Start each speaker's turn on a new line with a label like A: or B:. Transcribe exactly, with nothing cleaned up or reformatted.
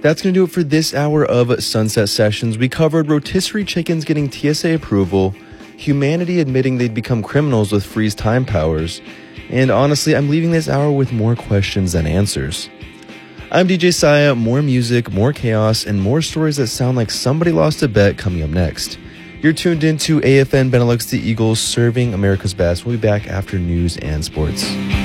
A: That's going to do it for this hour of Sunset Sessions. We covered rotisserie chickens getting T S A approval, humanity admitting they'd become criminals with freeze time powers, and honestly, I'm leaving this hour with more questions than answers. I'm D J Saya, more music, more chaos, and more stories that sound like somebody lost a bet coming up next. You're tuned in to A F N Benelux, the Eagles, serving America's best. We'll be back after news and sports.